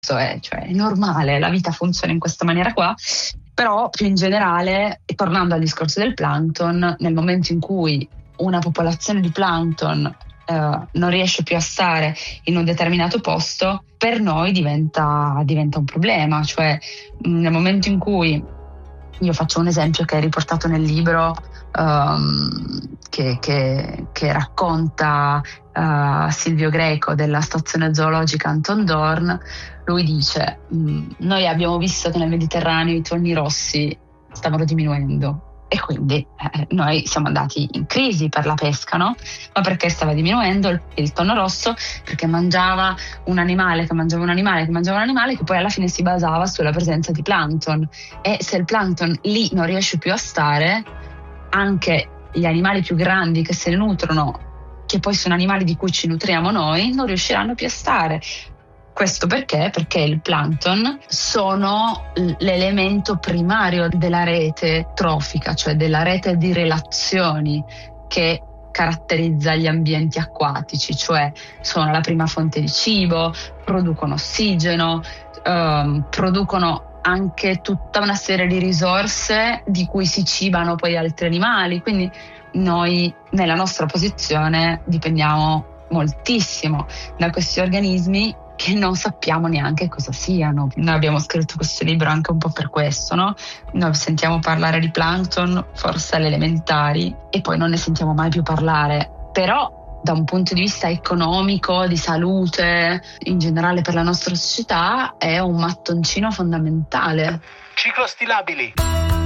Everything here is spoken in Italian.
cioè è normale, la vita funziona in questa maniera qua. Però più in generale, e tornando al discorso del plankton, nel momento in cui una popolazione di plankton non riesce più a stare in un determinato posto, per noi diventa un problema. Cioè nel momento in cui, io faccio un esempio che è riportato nel libro, che racconta Silvio Greco della stazione zoologica Anton Dorn. Lui dice: noi abbiamo visto che nel Mediterraneo i tonni rossi stavano diminuendo e quindi noi siamo andati in crisi per la pesca, no? Ma perché stava diminuendo il tonno rosso? Perché mangiava un animale che mangiava un animale che mangiava un animale, che poi alla fine si basava sulla presenza di plankton, e se il plankton lì non riesce più a stare, anche gli animali più grandi che se ne nutrono, che poi sono animali di cui ci nutriamo noi, non riusciranno più a stare. Questo perché? Perché il plankton sono l'elemento primario della rete trofica, cioè della rete di relazioni che caratterizza gli ambienti acquatici, cioè sono la prima fonte di cibo, producono ossigeno, producono anche tutta una serie di risorse di cui si cibano poi altri animali. Quindi noi nella nostra posizione dipendiamo moltissimo da questi organismi che non sappiamo neanche cosa siano. Noi abbiamo scritto questo libro anche un po' per questo, no? Noi sentiamo parlare di plankton forse alle elementari e poi non ne sentiamo mai più parlare. Però da un punto di vista economico, di salute, in generale per la nostra società, è un mattoncino fondamentale. Ciclostilabili.